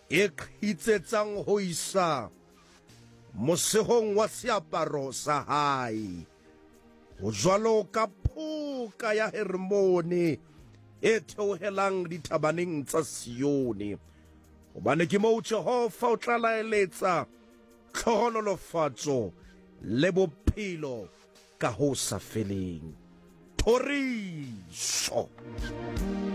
e qhitsetsang ho isa mosehong wa seaparo sa hae, ho jwalo ka phoka ya Hermone e theohelang dithabaneng tsa Sione, hobane ke moo Jehova o tla laeletsa tlhohonolofatso le bophelo ka ho sa feleng. Thoriso.